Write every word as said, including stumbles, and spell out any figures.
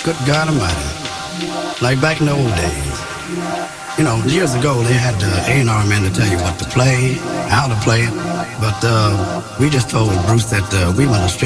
Good God Almighty. Like back in the old days. You know, years ago they had the A and R man to tell you what to play, how to play it. But uh, we just told Bruce that uh, we want to